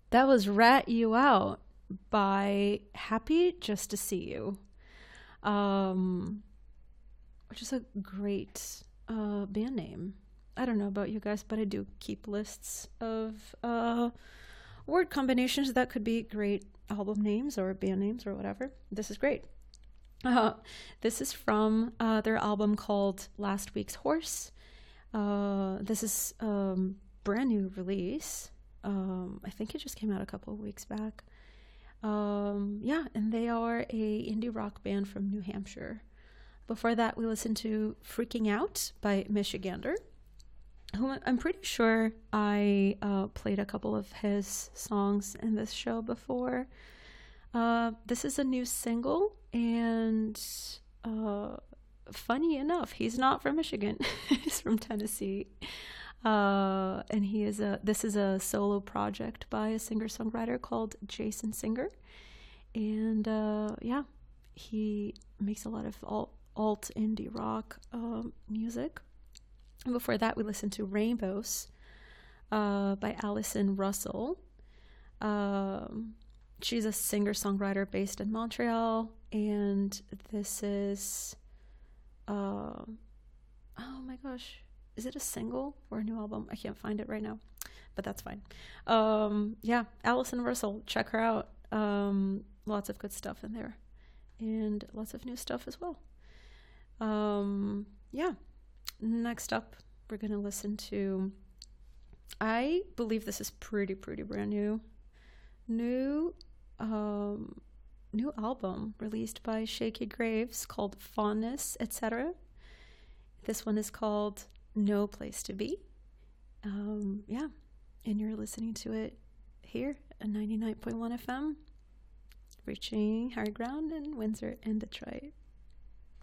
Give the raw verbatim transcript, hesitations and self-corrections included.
That was Rat You Out by Happy Just to See You, um, which is a great uh, band name. I don't know about you guys, but I do keep lists of uh, word combinations that could be great album names or band names or whatever. This is great. Uh, this is from uh, their album called Last Week's Horse. Uh, this is um, brand new release. Um, I think it just came out a couple of weeks back. Um, yeah, and they are a indie rock band from New Hampshire. Before that, we listened to Freaking Out by Michigander, who I'm pretty sure I uh, played a couple of his songs in this show before. Uh, this is a new single, and uh, funny enough, he's not from Michigan. He's from Tennessee. Uh, and he is a, this is a solo project by a singer-songwriter called Jason Singer. And, uh, yeah, he makes a lot of alt, alt indie rock, um, music. And before that, we listened to Rainbows, uh, by Allison Russell. Um, she's a singer-songwriter based in Montreal. And this is, uh, oh my gosh. Is it a single or a new album? I can't find it right now, but that's fine. Um, yeah, Allison Russell, check her out. Um, lots of good stuff in there, and lots of new stuff as well. Um, yeah. Next up, we're gonna listen to. I believe this is pretty, pretty brand new. New, um, new album released by Shaky Graves called Fondness, et cetera. This one is called No Place to Be. Um, yeah, and you're listening to it here at ninety-nine point one F M, reaching high ground in Windsor and Detroit.